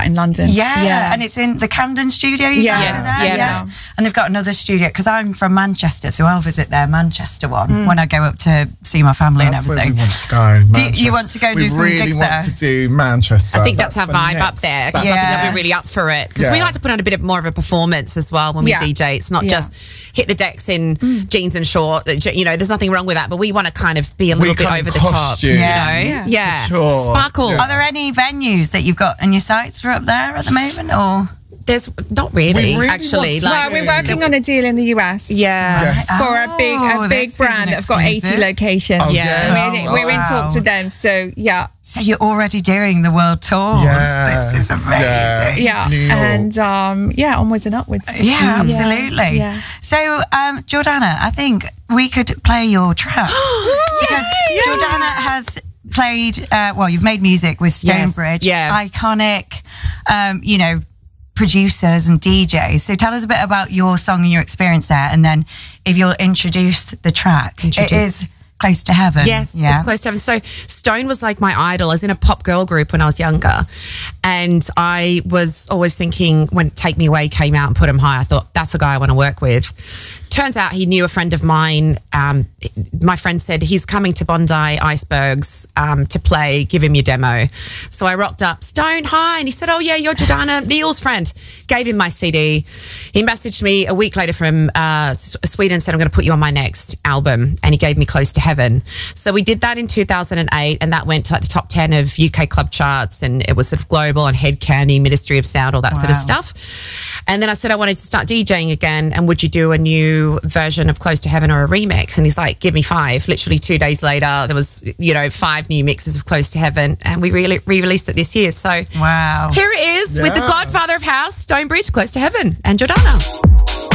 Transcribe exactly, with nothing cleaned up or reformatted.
in London. Yeah, yeah. and it's in the Camden studio. You Yes. guys are there? Yeah. yeah. And they've got another studio, because I'm from Manchester, so I'll visit their Manchester one mm. when I go up to see my family that's and everything. Where we want to go. Do you, you want to go we do some really gigs want there? to do Manchester. I think that's, that's our vibe next. up there, because Yeah. I think they'll be really up for it. Because Yeah. we like to put on a bit of more of a performance as well when we Yeah. D J. It's not Yeah. just hit the decks in mm. jeans and short. You know, there's nothing wrong with that, but we want to kind of be a We little bit kind over of the top. costume. You Yeah. know, Yeah. yeah, Sure. sparkle. Yeah. Are there any venues that you've got in your sights for up there at the moment, or? There's not really, We really actually. want to- Like, Well, we're working on a deal in the U S. yeah. Yes. For a big, Oh, a big this is brand an that's got eighty exclusive. locations. Oh, Yeah. yes. We're, we're in Wow. talks with them, so yeah, So you're already doing the world tours. Yes. This is amazing. yeah, New York. and um, yeah, onwards and upwards. Yeah, absolutely. Yeah. So, um, Jordana, I think we could play your track. Because Jordana has played, uh, well, you've made music with Yes, Stonebridge, yeah. iconic, um, you know, producers and D Js. So tell us a bit about your song and your experience there. And then if you'll introduce the track. Introduce. It is Close to Heaven. Yes, yeah. it's Close to Heaven. So Stone was like my idol. I was in a pop girl group when I was younger. And I was always thinking, when Take Me Away came out and Put 'Em High, I thought, that's a guy I want to work with. Turns out he knew a friend of mine. Um, my friend said, he's coming to Bondi Icebergs um, to play, give him your demo. So I rocked up, Stone, hi. And he said, oh yeah, you're Jordana, Neil's friend. Gave him my C D. He messaged me a week later from uh, Sweden and said, I'm going to put you on my next album. And he gave me Close to Heaven. So we did that in two thousand eight, and that went to like the top ten of U K club charts, and it was sort of global on Head Candy, Ministry of Sound, all that Wow. sort of stuff. And then I said I wanted to start DJing again, and would you do a new version of Close to Heaven or a remix? And he's like, give me five. Literally two days later, there was, you know, five new mixes of Close to Heaven, and we re- re-released it this year. So Wow. here it is with the Yeah. godfather of house, Stonebridge, Close to Heaven, and Jordana.